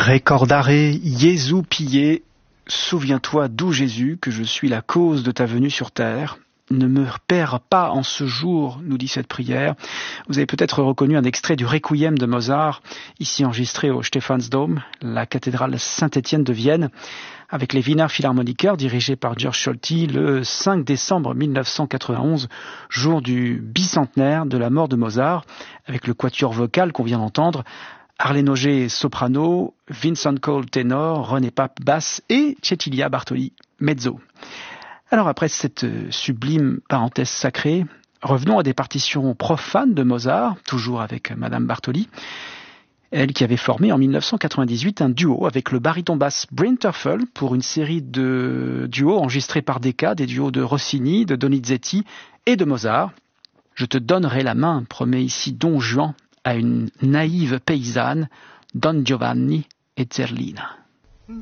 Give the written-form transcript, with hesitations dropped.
Recordare Jesu pie, souviens-toi d'où Jésus, que je suis la cause de ta venue sur terre. Ne me perds pas en ce jour, nous dit cette prière. Vous avez peut-être reconnu un extrait du Requiem de Mozart, ici enregistré au Stephansdom, la cathédrale Saint-Étienne de Vienne, avec les Wiener Philharmoniker dirigés par Georg Scholti le 5 décembre 1991, jour du bicentenaire de la mort de Mozart, avec le quatuor vocal qu'on vient d'entendre, Arlène Auger soprano, Vincent Cole ténor, René Pape basse et Cecilia Bartoli mezzo. Alors après cette sublime parenthèse sacrée, revenons à des partitions profanes de Mozart, toujours avec Madame Bartoli, elle qui avait formé en 1998 un duo avec le baryton basse Brinterfel pour une série de duos enregistrés par Decca, des duos de Rossini, de Donizetti et de Mozart. Je te donnerai la main, promet ici Don Juan à une naïve paysanne, Don Giovanni et Zerlina.